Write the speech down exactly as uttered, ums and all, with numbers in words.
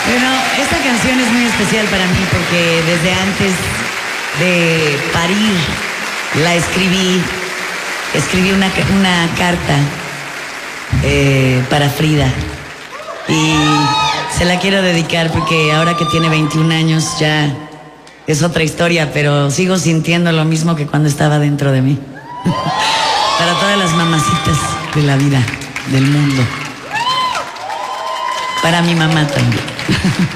Bueno, esta canción es muy especial para mí porque desde antes de parir la escribí, escribí una, una carta eh, para Frida y se la quiero dedicar porque ahora que tiene veintiún años ya es otra historia, pero sigo sintiendo lo mismo que cuando estaba dentro de mí. Para todas las mamacitas de la vida, del mundo. Para mi mamá también.